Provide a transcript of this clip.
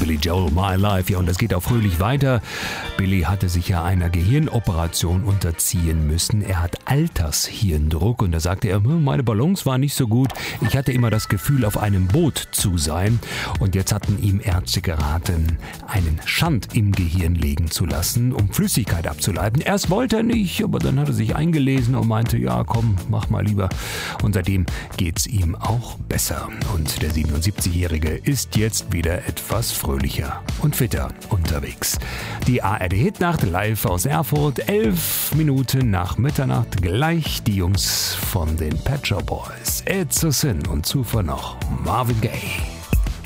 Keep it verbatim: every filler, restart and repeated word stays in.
Billy Joel, My Life. Ja, und das geht auch fröhlich weiter. Billy hatte sich ja einer Gehirnoperation unterziehen müssen. Er hat Altershirndruck und da sagte er, meine Balance war nicht so gut. Ich hatte immer das Gefühl, auf einem Boot zu sein. Und jetzt hatten ihm Ärzte geraten, einen Schand im Gehirn legen zu lassen, um Flüssigkeit abzuleiten. Erst wollte er nicht, aber dann hat er sich eingelesen und meinte, ja komm, mach mal lieber. Und seitdem geht's ihm auch besser. Und der siebenundsiebzigjährige ist jetzt wieder etwas fröhlicher und fitter unterwegs. Die A R D-Hitnacht live aus Erfurt, elf Minuten nach Mitternacht, gleich die Jungs von den Pet Shop Boys. It's a Sin und zuvor noch Marvin Gaye.